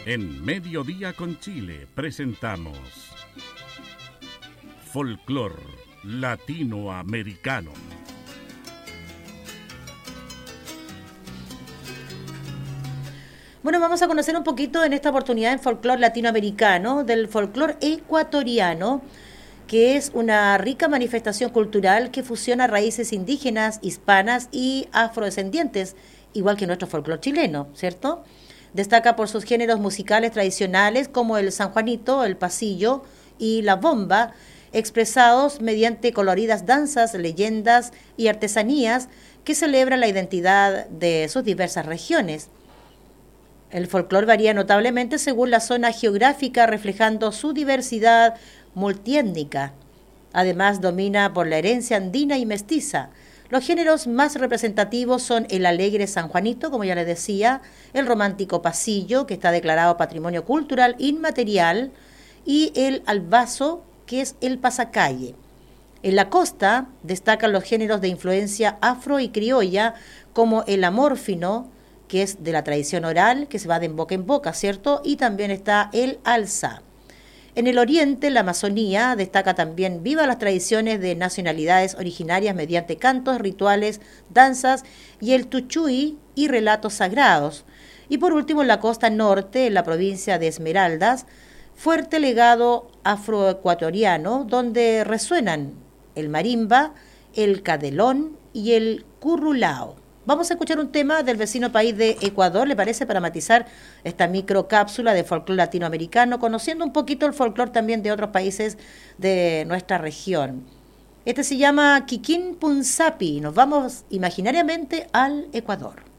En Mediodía con Chile presentamos Folclor Latinoamericano. Bueno, vamos a conocer un poquito en esta oportunidad en folclor latinoamericano del folclor ecuatoriano, que es una rica manifestación cultural que fusiona raíces indígenas, hispanas y afrodescendientes, igual que nuestro folclor chileno, ¿cierto? Destaca por sus géneros musicales tradicionales como el sanjuanito, el pasillo y la bomba, expresados mediante coloridas danzas, leyendas y artesanías que celebran la identidad de sus diversas regiones. El folclore varía notablemente según la zona geográfica, reflejando su diversidad multiétnica. Además, domina por la herencia andina y mestiza. Los géneros más representativos son el alegre San Juanito, como ya les decía, el romántico pasillo, que está declarado Patrimonio Cultural Inmaterial, y el albazo, que es el pasacalle. En la costa destacan los géneros de influencia afro y criolla, como el amórfino, que es de la tradición oral, que se va de boca en boca, ¿cierto? Y también está el alza. En el oriente, la Amazonía destaca también viva las tradiciones de nacionalidades originarias mediante cantos, rituales, danzas y el tuchuy y relatos sagrados. Y por último, en la costa norte, en la provincia de Esmeraldas, fuerte legado afroecuatoriano, donde resuenan el marimba, el cadelón y el currulao. Vamos a escuchar un tema del vecino país de Ecuador, ¿le parece? Para matizar esta microcápsula de folclore latinoamericano, conociendo un poquito el folclore también de otros países de nuestra región. Este se llama Kikín Punzapi. Nos vamos imaginariamente al Ecuador.